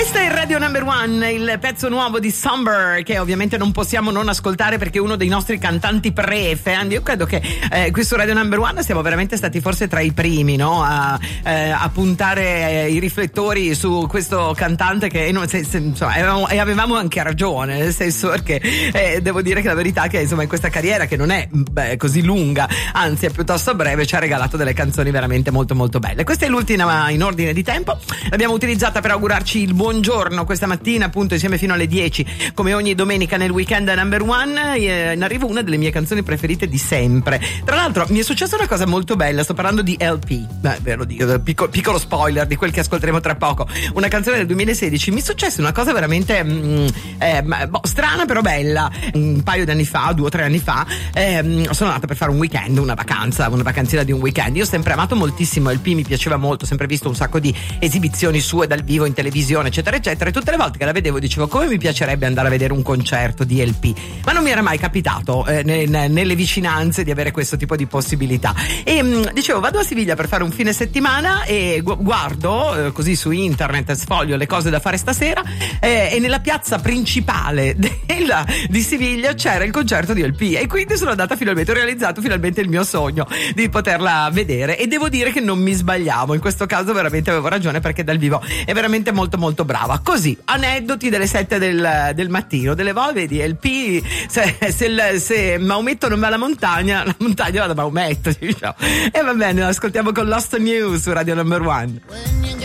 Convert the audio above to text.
Questo è Radio Number One, il pezzo nuovo di Somber, che ovviamente non possiamo non ascoltare perché è uno dei nostri cantanti preferiti. Io credo che qui su Radio Number One siamo veramente stati forse tra i primi, no? A puntare i riflettori su questo cantante che insomma, avevamo anche ragione, nel senso perché devo dire che la verità è che insomma in questa carriera che non è così lunga, anzi è piuttosto breve, ci ha regalato delle canzoni veramente molto molto belle. Questa è l'ultima in ordine di tempo, l'abbiamo utilizzata per augurarci il buongiorno questa mattina, appunto insieme fino alle 10 come ogni domenica nel weekend a Number One. In arrivo una delle mie canzoni preferite di sempre. Tra l'altro mi è successa una cosa molto bella, sto parlando di LP, ve lo dico, piccolo spoiler di quel che ascolteremo tra poco, una canzone del 2016. Mi è successa una cosa veramente strana però bella. Un paio di anni fa, 2 o 3 anni fa, sono andata per fare un weekend, una vacanzina di un weekend. Io ho sempre amato moltissimo LP, mi piaceva molto, ho sempre visto un sacco di esibizioni sue dal vivo in televisione eccetera eccetera, e tutte le volte che la vedevo dicevo come mi piacerebbe andare a vedere un concerto di LP, ma non mi era mai capitato nelle vicinanze di avere questo tipo di possibilità. E dicevo vado a Siviglia per fare un fine settimana e guardo così su internet, sfoglio le cose da fare stasera, e nella piazza principale di Siviglia c'era il concerto di LP, e quindi sono andata finalmente, ho realizzato finalmente il mio sogno di poterla vedere, e devo dire che non mi sbagliavo, in questo caso veramente avevo ragione, perché dal vivo è veramente molto molto brava. Così, aneddoti delle 7 del mattino, delle volte vedi LP, se Maometto non va alla montagna, la montagna va da Maometto, diciamo. E va bene, ascoltiamo con Lost News su Radio Number One.